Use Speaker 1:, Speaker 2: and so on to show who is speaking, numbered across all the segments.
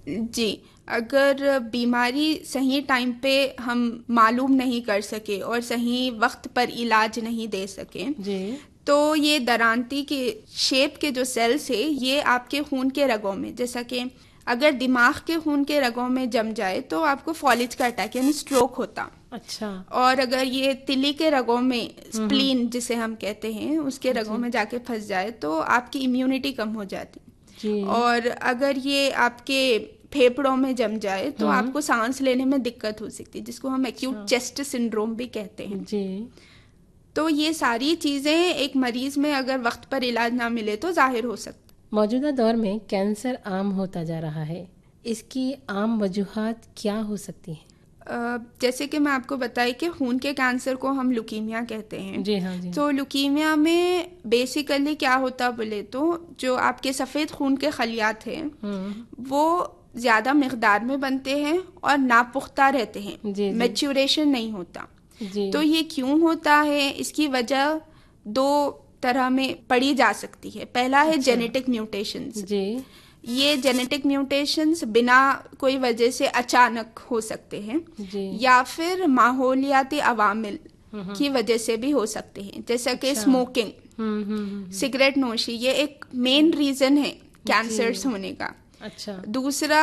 Speaker 1: جی، اگر بیماری صحیح ٹائم پہ ہم معلوم نہیں کر سکے اور صحیح وقت پر علاج نہیں دے سکے
Speaker 2: جی
Speaker 1: تو یہ درانتی کے شیپ کے جو سیلز ہیں یہ آپ کے خون کے رگوں میں، جیسا کہ اگر دماغ کے خون کے رگوں میں جم جائے تو آپ کو فالج کا اٹیک یعنی اسٹروک ہوتا.
Speaker 2: اچھا.
Speaker 1: اور اگر یہ تلی کے رگوں میں اسپلین جسے ہم کہتے ہیں اس کے رگوں میں جا کے پھنس جائے تو آپ کی امیونٹی کم ہو جاتی. اور اگر یہ آپ کے پھیپھڑوں میں جم جائے تو آپ کو سانس لینے میں دقت ہو سکتی جس کو ہم ایکیوٹ چیسٹ سنڈروم بھی کہتے ہیں.
Speaker 2: جی.
Speaker 1: تو یہ ساری چیزیں ایک مریض میں اگر وقت پر علاج نہ ملے تو ظاہر ہو سکتا.
Speaker 2: موجودہ دور میں کینسر عام ہوتا جا رہا ہے، اس کی عام وجوہات کیا ہو سکتی ہیں؟
Speaker 1: جیسے کہ میں آپ کو بتائی کہ خون کے کینسر کو ہم لیوکیمیا کہتے ہیں.
Speaker 2: جی ہاں جی.
Speaker 1: تو لیوکیمیا میں بیسیکلی کیا ہوتا بولے تو جو آپ کے سفید خون کے خلیات ہیں وہ زیادہ مقدار میں بنتے ہیں اور ناپختہ رہتے ہیں، میچوریشن نہیں ہوتا. تو یہ کیوں ہوتا ہے؟ اس کی وجہ دو طرح میں پڑھی جا سکتی ہے. پہلا ہے جینیٹک میوٹیشنز. یہ جینیٹک میوٹیشنز بنا کوئی وجہ سے اچانک ہو سکتے ہیں یا پھر ماحولیاتی عوامل کی وجہ سے بھی ہو سکتے ہیں، جیسا کہ اسموکنگ، سگریٹ نوشی، یہ ایک مین ریزن ہے کینسرز ہونے کا. دوسرا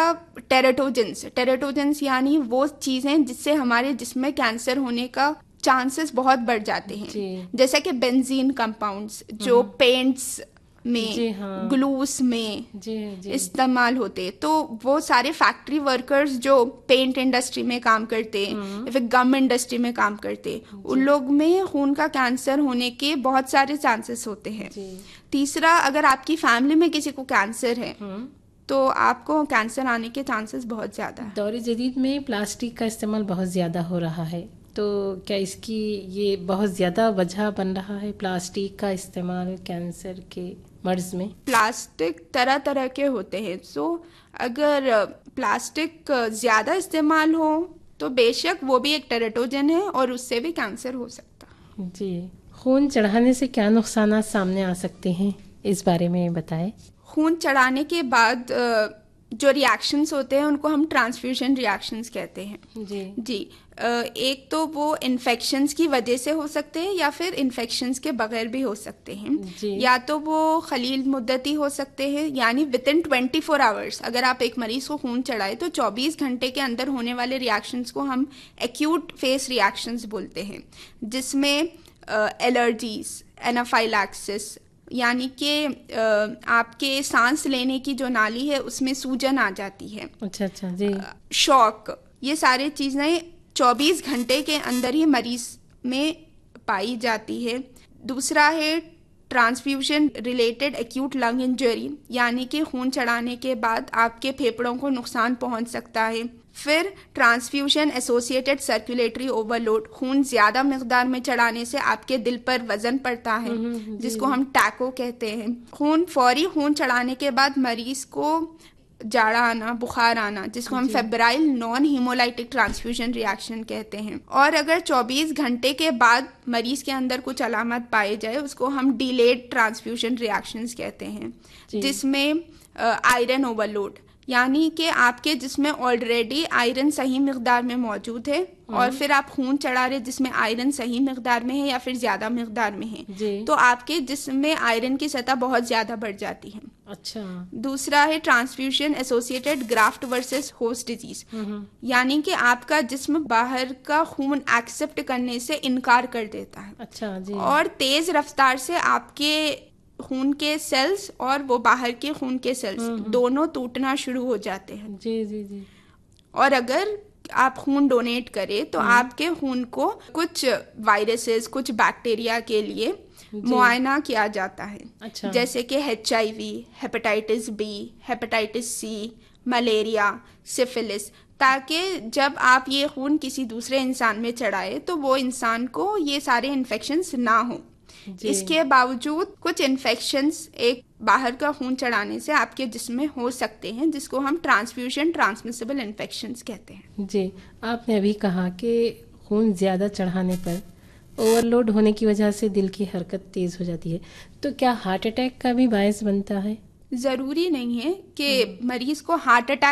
Speaker 1: ٹیرٹوجنس یعنی وہ چیزیں جس سے ہمارے جسم میں کینسر ہونے کا چانسز بہت بڑھ جاتے ہیں، جیسا کہ بینزین کمپاؤنڈز جو پینٹس میں گلوس میں استعمال ہوتے. تو وہ سارے فیکٹری ورکرز جو پینٹ انڈسٹری میں کام کرتے یا پھر گم انڈسٹری میں کام کرتے ان لوگ میں خون کا کینسر ہونے کے بہت سارے چانسز ہوتے ہیں. تیسرا، اگر آپ کی فیملی میں کسی کو کینسر ہے تو آپ کو کینسر آنے کے چانسز بہت زیادہ ہیں.
Speaker 2: دور جدید میں پلاسٹک کا استعمال بہت زیادہ ہو رہا ہے، تو کیا اس کی یہ بہت زیادہ وجہ بن رہا ہے پلاسٹک کا استعمال کینسر کے مرض میں؟
Speaker 1: پلاسٹک طرح طرح کے ہوتے ہیں، سو اگر پلاسٹک زیادہ استعمال ہو تو بے شک وہ بھی ایک ٹیرٹوجن ہے اور اس سے بھی کینسر ہو سکتا.
Speaker 2: جی. خون چڑھانے سے کیا نقصانات سامنے آ سکتے ہیں، اس بارے میں بتائیں.
Speaker 1: خون چڑھانے کے بعد جو ریاکشنز ہوتے ہیں ان کو ہم ٹرانسفیوژن ریاکشنز کہتے ہیں. جی. ایک تو وہ انفیکشنز کی وجہ سے ہو سکتے ہیں یا پھر انفیکشنز کے بغیر بھی ہو سکتے ہیں. یا تو وہ خلیل مدتی ہو سکتے ہیں، یعنی within 24 hours اگر آپ ایک مریض کو خون چڑھائے تو 24 گھنٹے کے اندر ہونے والے ریاکشنز کو ہم ایکیوٹ فیس ریاکشنز بولتے ہیں، جس میں الرجیز، اینافائلیکسس یعنی کہ آپ کے سانس لینے کی جو نالی ہے اس میں سوجن آ جاتی ہے، شوک، یہ سارے چیزیں 24 گھنٹے کے اندر ہی مریض میں پائی جاتی ہے. دوسرا ہے ٹرانسفیوژن ریلیٹڈ ایکیوٹ لنگ انجری، یعنی کہ خون چڑھانے کے بعد آپ کے پھیپھڑوں کو نقصان پہنچ سکتا ہے. پھر ٹرانسفیوژن ایسوسیٹڈ سرکولیٹری اوورلوڈ، خون زیادہ مقدار میں چڑھانے سے آپ کے دل پر وزن پڑتا ہے جس کو ہم ٹیکو کہتے ہیں. فوری خون چڑھانے کے بعد مریض کو جاڑا آنا، بخار آنا، جس کو ہم فیبرائل نان ہیمولائٹک ٹرانسفیوژن ریاکشن کہتے ہیں. اور اگر 24 گھنٹے کے بعد مریض کے اندر کچھ علامت پائے جائے اس کو ہم ڈیلیڈ ٹرانسفیوژن ریاکشنز کہتے ہیں، جس میں آئرن اوورلوڈ، یعنی کہ آپ کے جسم میں آلریڈی آئرن صحیح مقدار میں موجود ہے اور پھر آپ خون چڑھا رہے جس میں آئرن صحیح مقدار میں ہے یا پھر زیادہ مقدار میں ہے تو آپ کے جسم میں آئرن کی سطح بہت زیادہ بڑھ جاتی ہے.
Speaker 2: اچھا.
Speaker 1: دوسرا ہے transfusion associated craft versus host disease, یعنی کہ آپ کا جسم باہر کا خون ایکسپٹ کرنے سے انکار کر دیتا ہے.
Speaker 2: اچھا جی. اور
Speaker 1: تیز رفتار سے آپ کے خون کے سیلز اور وہ باہر کے خون کے سیلز دونوں ٹوٹنا شروع ہو جاتے ہیں.
Speaker 2: جی جی جی. اور
Speaker 1: اگر آپ خون ڈونیٹ کرے تو آپ کے خون کو کچھ وائرسز، کچھ بیکٹیریا کے لیے معائنہ کیا جاتا ہے.
Speaker 2: اچھا.
Speaker 1: جیسے کہ HIV، hepatitis B، hepatitis C، malaria, سفلس، تاکہ جب آپ یہ خون کسی دوسرے انسان میں چڑھائے تو وہ انسان کو یہ سارے انفیکشنز نہ ہوں. اس کے باوجود کچھ انفیکشنز ایک باہر کا خون چڑھانے سے آپ کے جسم میں ہو سکتے ہیں، جس کو ہم ٹرانسفیوژن ٹرانسمیسیبل انفیکشنز کہتے ہیں.
Speaker 2: جی. آپ نے ابھی کہا کہ خون زیادہ چڑھانے پر اوور لوڈ ہونے کی وجہ سے دل کی حرکت تیز ہو جاتی ہے، تو کیا ہارٹ اٹیک کا بھی باعث بنتا ہے؟
Speaker 1: ضروری نہیں ہے کہ مریض کو ہارٹ اٹیک